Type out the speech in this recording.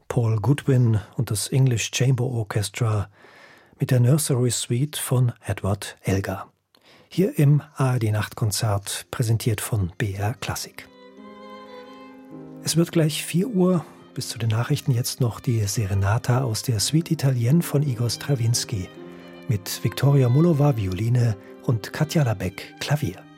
Paul Goodwin und das English Chamber Orchestra mit der Nursery Suite von Edward Elgar. Hier im ARD-Nachtkonzert, präsentiert von BR Klassik. Es wird gleich 4 Uhr. Bis zu den Nachrichten jetzt noch die Serenata aus der Suite Italienne von Igor Strawinsky mit Viktoria Mullova Violine und Katja Labeck Klavier.